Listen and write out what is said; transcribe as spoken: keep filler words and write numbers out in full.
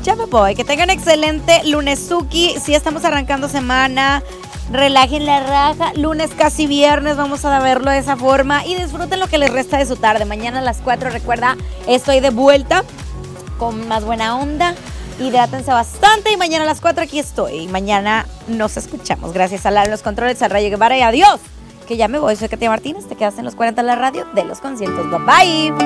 Ya me voy. Que tengan excelente lunesuki. Si estamos arrancando semana, relajen la raja. Lunes casi viernes, vamos a verlo de esa forma. Y disfruten lo que les resta de su tarde. Mañana a las cuatro, recuerda, estoy de vuelta con más buena onda. Hidrátense bastante y mañana a las cuatro aquí estoy. Mañana nos escuchamos. Gracias a Lara en los controles, a Rayo Guevara y adiós. Que ya me voy. Soy Katia Martínez. Te quedas en los cuarenta de la radio de los conciertos. Bye bye.